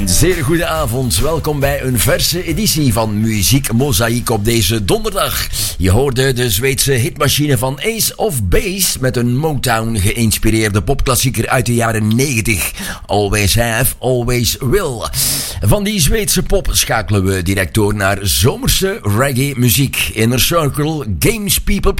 Zeer goede avond, welkom bij een verse editie van Muziek Mozaïek op deze donderdag. Je hoorde de Zweedse hitmachine van Ace of Base met een Motown geïnspireerde popklassieker uit de jaren 90. Always Have, Always Will. Van die Zweedse pop schakelen we direct door naar zomerse reggae muziek. Inner Circle, Games People